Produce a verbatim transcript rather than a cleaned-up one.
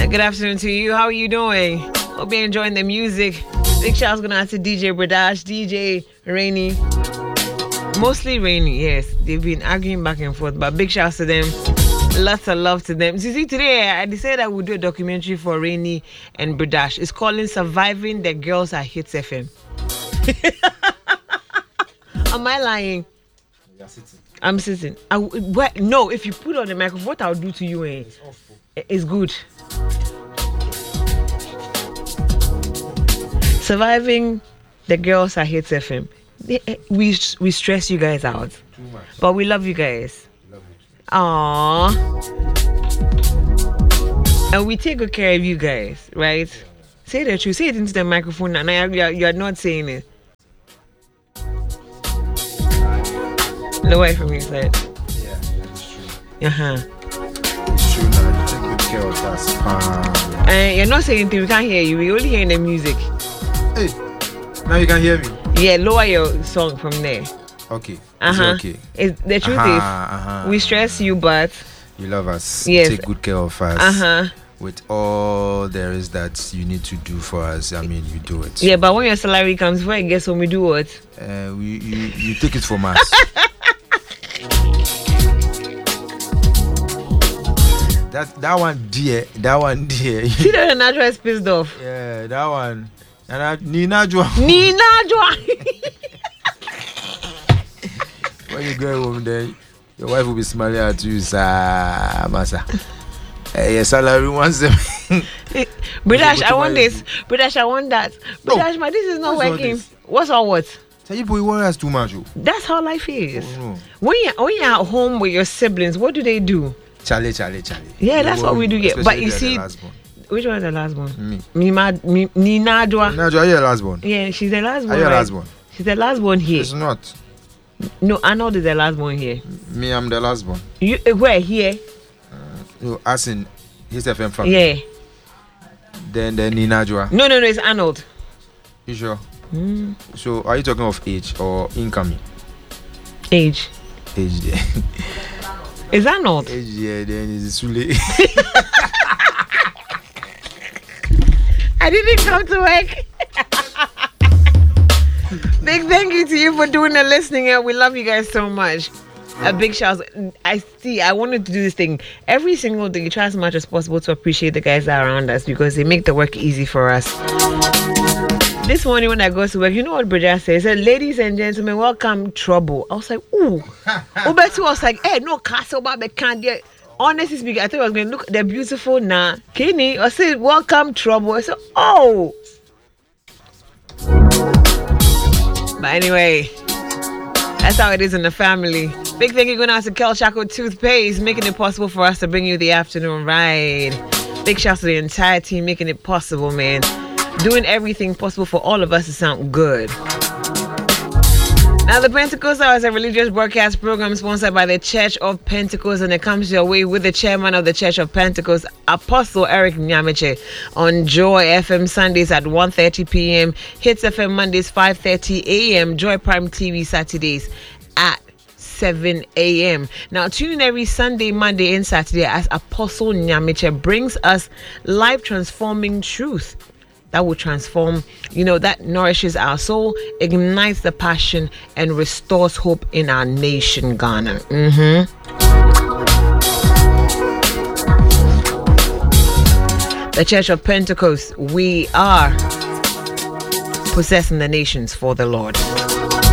Good afternoon to you. How are you doing? Hope you're enjoying the music. Big shout's gonna out to D J Bradash, D J Rainy. Mostly Rainy, yes. They've been arguing back and forth, but big shouts to them. Lots of love to them. You see, today I decided I would do a documentary for Rainy and Bradash. It's called Surviving the Girls at Hits F M. Am I lying? You're sitting. I'm sitting. I, what, no, if you put on the microphone, what I'll do to you, eh? It's awful. It's good. Surviving the Girls at Hits F M. We we stress you guys out, Too much. but we love you guys. Love you. Aww. And we take good care of you guys, right? Yeah. Say the truth. Say it into the microphone, and I, you're, you're not saying it. Lower it from your side. Yeah, that's true. Uh huh. It's true now. You take good care of us. Um, And you're not saying anything. We can't hear you. We only hearing the music. hey, now you can hear me. Yeah, lower your song from there. Okay. Uh huh. Okay. It's, the truth uh-huh, is, uh-huh. we stress you, but You love us. Yes. You take good care of us. uh huh. With all there is that you need to do for us, I mean, you do it. Yeah, but when your salary comes, before it gets home, we do what? Uh, we, you, you take it from us. that that one, dear. That one, dear. See that the natural is pissed off. Yeah, that one. And I, Nina Joa. Nina Joa. When you go home, then your wife will be smiling at you, sir, massa. Hey, your salary once. Bradash, I want this. Bradash, I want that. Bradash, No. my this is not What's all working. this? What's all what? So you boy worry us too much. Oh. That's how life is. Oh, no. When you when you're at home with your siblings, what do they do? Charlie, Charlie, Charlie. Yeah, They that's what we do. Yeah, but especially you the see, last born. which one is the last one? Me. Me, ma, me, Nina Joa. Nina Joa, are you the last born? Yeah, she's the last Are one. you the Right? last born? She's the last one here. It's not. No, Arnold is the last one here. Me, I'm the last born. You uh, where here? You as in his F M family. Yeah. Then then Nina Joa. No, no, no. It's Arnold. You sure? Mm. So are you talking of age or incoming? Age. Age there. Is Arnold? Age yeah, then is Sule. I didn't come to work. Big thank you to you for doing the listening. And we love you guys so much. A big shout. I see. I wanted to do this thing every single day. Try as much as possible to appreciate the guys that are around us because they make the work easy for us. This morning when I go to work, you know what Bradash said? He said, "Ladies and gentlemen, welcome Trouble." I was like, "Ooh." Ubetu was like, "Hey, no castle, but can't get." Honestly speaking, I thought I was going to look. They're beautiful now. Kenny, I said, "Welcome Trouble." I said, "Oh." But anyway, that's how it is in the family. Big thank you going out to Kel Chaco Toothpaste, making it possible for us to bring you the afternoon ride. Big shout to the entire team making it possible, man. Doing everything possible for all of us to sound good. Now, the Pentecost Hour is a religious broadcast program sponsored by the Church of Pentecost, and it comes your way with the chairman of the Church of Pentecost, Apostle Eric Nyameche, on Joy F M Sundays at one thirty p.m., Hits F M Mondays five thirty a.m., Joy Prime T V Saturdays at seven a.m. Now, tune in every Sunday, Monday, and Saturday as Apostle Nyameche brings us life-transforming truth that will transform, you know, that nourishes our soul, ignites the passion, and restores hope in our nation, Ghana. Mm-hmm. The Church of Pentecost, we are possessing the nations for the Lord.